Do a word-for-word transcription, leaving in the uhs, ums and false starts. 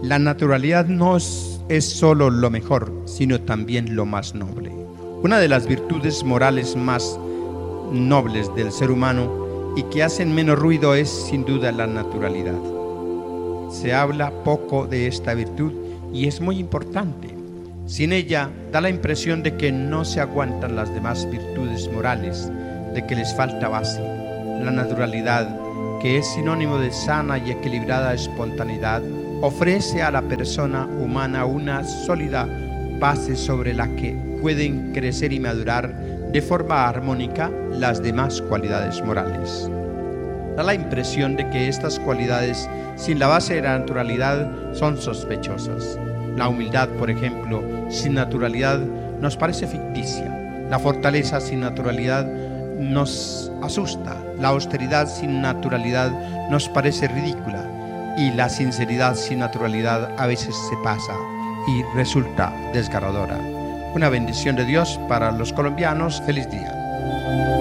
La naturalidad no es, es solo lo mejor, sino también lo más noble. Una de las virtudes morales más nobles del ser humano y que hacen menos ruido es sin duda la naturalidad. Se habla poco de esta virtud y es muy importante. Sin ella da la impresión de que no se aguantan las demás virtudes morales, de que les falta base. La naturalidad, que es sinónimo de sana y equilibrada espontaneidad, ofrece a la persona humana una sólida base sobre la que pueden crecer y madurar de forma armónica las demás cualidades morales. Da la impresión de que estas cualidades, sin la base de la naturalidad, son sospechosas. La humildad, por ejemplo, sin naturalidad nos parece ficticia. La fortaleza sin naturalidad nos asusta. La austeridad sin naturalidad nos parece ridícula. Y la sinceridad sin naturalidad a veces se pasa y resulta desgarradora. Una bendición de Dios para los colombianos. Feliz día.